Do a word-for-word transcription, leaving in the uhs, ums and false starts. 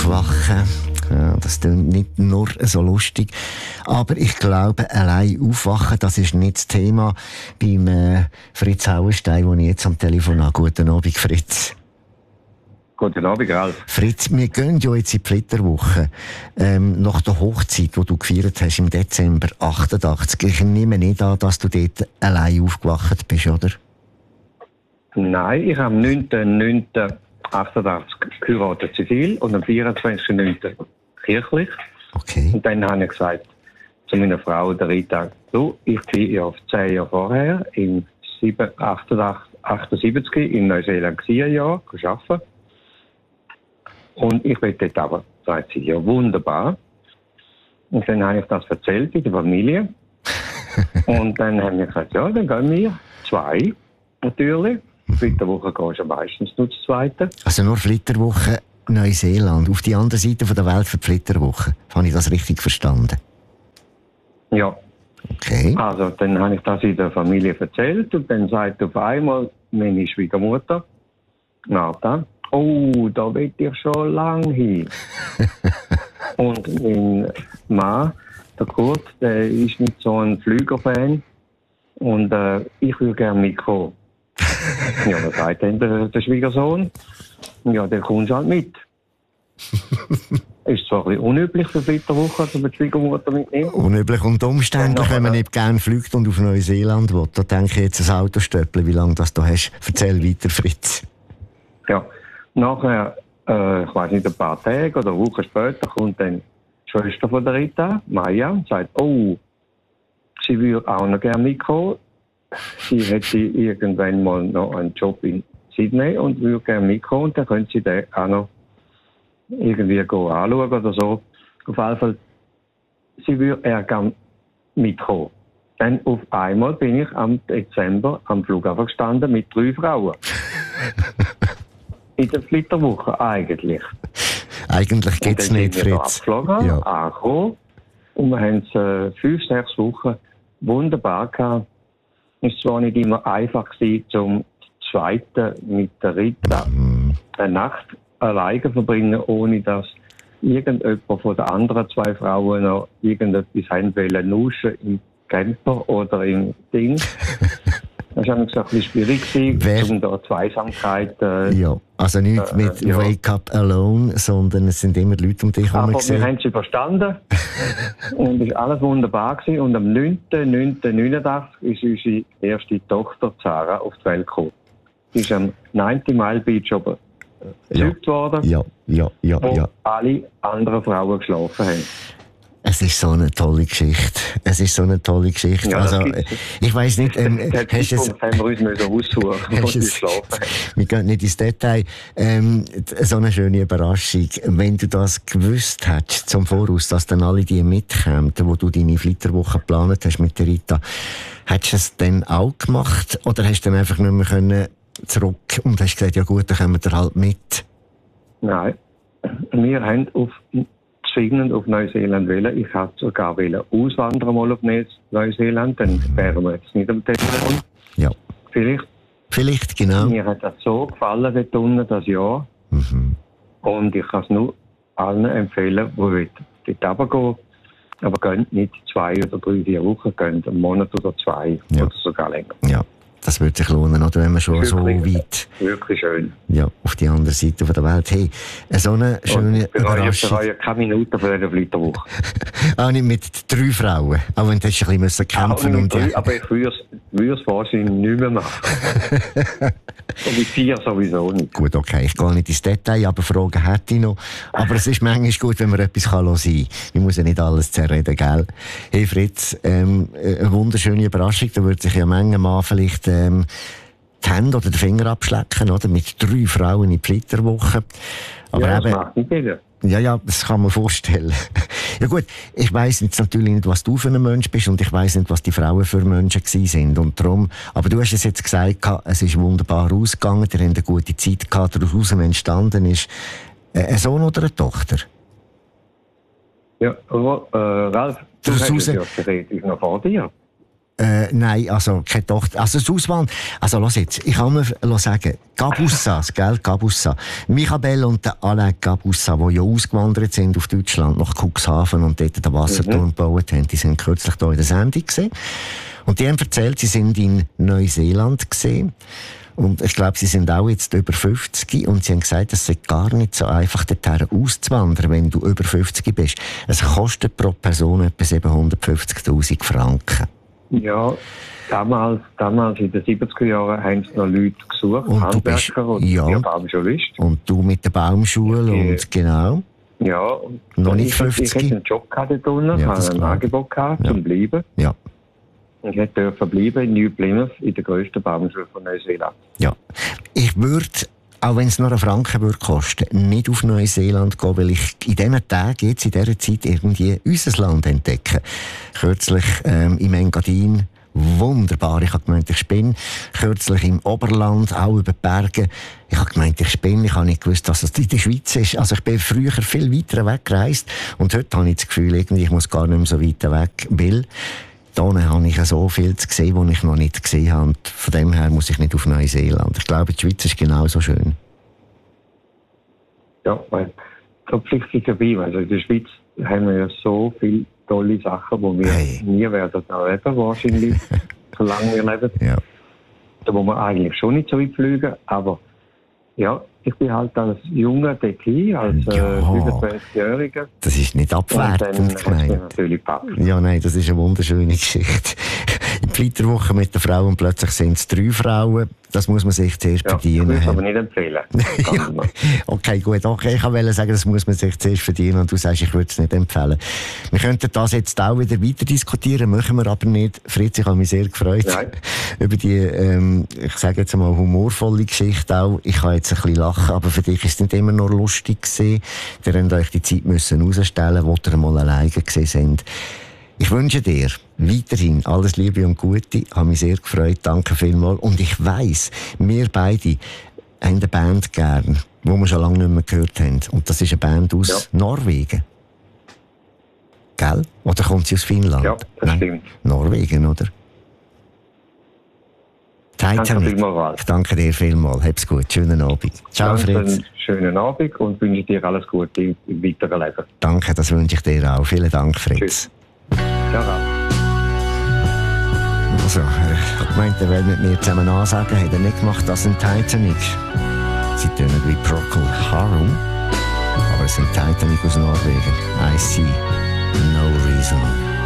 aufwachen. Ja, das klingt nicht nur so lustig. Aber ich glaube, allein aufwachen, das ist nicht das Thema beim äh, Fritz Hauenstein, den ich jetzt am Telefon habe. Guten Abend, Fritz. Guten Abend, Ralf. Fritz, wir gehen ja jetzt in die Flitterwoche. Ähm, nach der Hochzeit, die du gefeiert hast im Dezember achtundachtzig. Ich nehme nicht an, dass du dort allein aufgewacht bist, oder? Nein, ich habe am neunten neunten achtundachtzig geheiratet zivil und am vierundzwanzigsten neunten kirchlich. Okay. Und dann habe ich gesagt zu meiner Frau, der Rita, du, ich bin ja auf zehn Jahre vorher, in achtundsiebzig in Neuseeland ein Jahr gearbeitet. Und ich will dort aber, sagt sie, ja wunderbar. Und dann habe ich das erzählt in der Familie. Und dann haben wir gesagt, ja, dann gehen wir. Zwei, natürlich. Flitterwoche gehst du meistens nur das Zweite. Also nur Flitterwoche Neuseeland, auf die andere Seite der Welt für die Flitterwoche. Habe ich das richtig verstanden? Ja. Okay. Also dann habe ich das in der Familie erzählt und dann sagt auf einmal meine Schwiegermutter, Martha, oh, da will ich schon lange hin. Und mein Mann, der Kurt, der ist nicht so ein Flügerfan und äh, ich würde gerne mitkommen. Ja, was sagt denn der, der Schwiegersohn? Ja, der kommt halt mit. Ist zwar ein bisschen unüblich für Flitterwoche, dass man die Schwiegermutter mitnimmt. Unüblich und umständlich, wenn man nicht gerne fliegt und auf Neuseeland will. Da denke ich jetzt ein Autostöppel, wie lange das du hast. Erzähl weiter, Fritz. Ja, nachher, äh, ich weiß nicht, ein paar Tage oder Wochen später kommt dann die Schwester von der Rita, Maya, und sagt, oh, sie würde auch noch gerne mitkommen. Sie hätte irgendwann mal noch einen Job in Sydney und würde gerne mitkommen. Und dann könnte sie den auch noch irgendwie anschauen oder so. Auf jeden Fall, sie würde eher gerne mitkommen. Dann auf einmal bin ich am Dezember am Flughafen gestanden mit drei Frauen. In der Flitterwoche eigentlich. Eigentlich geht es nicht, Fritz. Abgeflogen, ja. angekommen. Und wir haben es äh, fünf, sechs Wochen wunderbar gehabt. Es war zwar nicht immer einfach gewesen, zum Zweiten mit der Rita Mhm. eine Nacht alleine verbringen, ohne dass irgendjemand von den anderen zwei Frauen noch irgendetwas haben wollen, nuschen im Camper oder im Ding. Das war ein bisschen schwierig gewesen, um da die Zweisamkeit. Äh, ja, also nicht äh, mit ja. Wake Up Alone, sondern es sind immer Leute um dich herum. Aber wir haben es überstanden und es war alles wunderbar gewesen. Und am neunten neunten neunundachtzig ist unsere erste Tochter Zara auf die Welt gekommen. Sie ist am neunten Mile Beach oben gezeugt ja. worden, Ja, ja, ja, wo ja. alle anderen Frauen geschlafen haben. Es ist so eine tolle Geschichte. Es ist so eine tolle Geschichte. Ja, also, ich weiss nicht, ähm, hast du es... haben wir uns müssen aussuchen, wo sie geschlafen haben. Wir gehen nicht ins Detail. Ähm, so eine schöne Überraschung. Wenn du das gewusst hättest, zum Voraus, dass dann alle die mitkommen, wo du deine Flitterwoche geplant hast mit der Rita, hättest du es dann auch gemacht? Oder hast du dann einfach nicht mehr können zurück und hast gesagt, ja gut, dann kommen wir halt mit? Nein. Wir haben auf... zwingend auf Neuseeland wählen. Ich wollte sogar wählen auswandern mal auf Neuseeland, dann wären wir jetzt nicht am Telefon. Ja. Vielleicht. Vielleicht, genau. Mir hat das so gefallen, dort unten, das Jahr. Mhm. Und ich kann es nur allen empfehlen, die dort runtergehen. Aber gehen nicht zwei oder drei, vier Wochen, gehen einen Monat oder zwei Ja. oder sogar länger. Ja, das würde sich lohnen, oder wenn man schon Wirklich, so weit wirklich schön. ja, auf die andere Seite der Welt. Hey, so eine schöne Ich bereue, Überraschung. bereue keine Minute von dieser Flitterwoche. Auch nicht mit drei Frauen. Auch wenn du ein bisschen müssen kämpfen Auch um nicht die... drei, aber ich würde es wahrscheinlich nicht mehr machen. Und mit vier sowieso nicht. Gut, okay, ich gehe nicht ins Detail, aber Fragen hätte ich noch. Aber es ist manchmal gut, wenn man etwas sein kann. Ich muss ja nicht alles zerreden, gell? Hey Fritz, ähm, eine wunderschöne Überraschung. Da würde sich ja manche Mann vielleicht ähm, die Hände oder den Finger abschlecken, oder? Mit drei Frauen in die Flitterwoche. Aber Ja, eben, das macht nicht jeder. Ja, ja, das kann man vorstellen. Ja gut, ich weiss jetzt natürlich nicht, was du für ein Mensch bist und ich weiss nicht, was die Frauen für Menschen gewesen sind und darum, aber du hast es jetzt gesagt, es ist wunderbar ausgegangen, ihr habt eine gute Zeit gehabt, daraus entstanden ist ein Sohn oder eine Tochter? Ja, aber, äh, Ralf, du Das hast raus- es ja theoretisch noch vor dir. Äh, nein, also keine Tochter. Also das Auswandern, also lass jetzt, ich kann mir sagen, Gabussas, gell, Gabussa. Michael und der Alain Gabussa, die ja ausgewandert sind auf Deutschland, nach Cuxhaven und dort den Wasserturm mhm. gebaut haben, die sind kürzlich hier in der Sendung gesehen. Und die haben erzählt, sie sind in Neuseeland gesehen. Und ich glaube, sie sind auch jetzt über fünfzig und sie haben gesagt, es sei gar nicht so einfach, dorthin auszuwandern, wenn du über fünfzig bist. Es kostet pro Person etwa siebenhundertfünfzigtausend Franken. Ja, damals, damals in den siebziger Jahren haben sie noch Leute gesucht, und Handwerker und ja, Baumschulisten. Und du mit der Baumschule ich, und genau. Ja, und noch nicht fünfzig. Ich hatte einen Job gehabt dort unten, ja, hatte ein Angebot gehabt, ja. zum Bleiben. Ja. Ich hätte bleiben in New Plymouth, in der grössten Baumschule von Neuseeland. Ja. Ich würde, auch wenn es nur einen Franken würde kosten, nicht auf Neuseeland gehen, weil ich in diesen Tagen, jetzt in dieser Zeit, irgendwie unser Land entdecke. Kürzlich ähm, im Engadin, wunderbar. Ich habe gemeint, ich spinne. Kürzlich im Oberland, auch über die Berge. Ich habe gemeint, ich spinne. Ich habe nicht gewusst, dass es in der Schweiz ist. Also ich bin früher viel weiter weg gereist. Und heute habe ich das Gefühl, irgendwie, ich muss gar nicht mehr so weit weg, weil da habe ich so viel gesehen, was ich noch nicht gesehen habe. Und von dem her muss ich nicht auf Neuseeland. Ich glaube, die Schweiz ist genauso schön. Ja, weil so pflichtig dabei. Also in der Schweiz haben wir ja so viele tolle Sachen, die wir hey. nie werden erleben, wahrscheinlich, solange wir leben. Ja. Da wo wir eigentlich schon nicht so weit fliegen, aber ja, ich bin halt als Junger dort hin, als ja. äh, fünfundzwanzigjähriger. Das ist nicht abwertend gemeint. Natürlich gepackt. Ja, nein, das ist eine wunderschöne Geschichte. In der Flitterwoche mit der Frau und plötzlich sind es drei Frauen. Das muss man sich zuerst ja, verdienen. Das würde ich aber nicht empfehlen. ja. Okay, gut. Okay, ich wollte sagen, das muss man sich zuerst verdienen und du sagst, ich würde es nicht empfehlen. Wir könnten das jetzt auch wieder weiter diskutieren, machen wir aber nicht. Fritz, ich habe mich sehr gefreut Nein. über die, ähm, ich sage jetzt mal, humorvolle Geschichte auch. Ich kann jetzt ein bisschen lachen, aber für dich ist es nicht immer nur lustig gewesen. Ihr habt euch die Zeit müssen rausstellen, wo ihr mal alleine gewesen sind. Ich wünsche dir weiterhin alles Liebe und Gute. Ich habe mich sehr gefreut. Danke vielmals. Und ich weiss, wir beide haben eine Band gern, die wir schon lange nicht mehr gehört haben. Und das ist eine Band aus ja. Norwegen. Gell? Oder kommt sie aus Finnland? Ja, das Nein. stimmt. Norwegen, oder? Titanic. Ich danke dir vielmals. Hab's gut. Schönen Abend. Ciao, danke, Fritz. Einen schönen Abend und wünsche dir alles Gute im weiteren Leben. Danke, das wünsche ich dir auch. Vielen Dank, Fritz. Tschüss. Ciao. Also, ich habe gemeint, er will mit mir zusammen ansagen, hat er nicht gemacht, das sind Titanic. Sie tönen wie Procol Harum, aber es sind Titanic aus Norwegen. I see no reason.